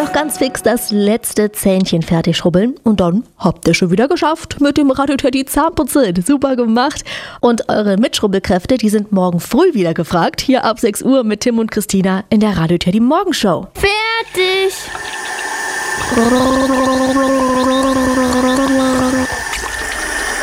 noch ganz fix das letzte Zähnchen fertig schrubbeln und dann habt ihr schon wieder geschafft mit dem Radio Teddy Zahnputzen. Super gemacht. Und eure Mitschrubbelkräfte, die sind morgen früh wieder gefragt. Hier ab 6 Uhr mit Tim und Christina in der Radio Teddy Morgenshow. Fertig!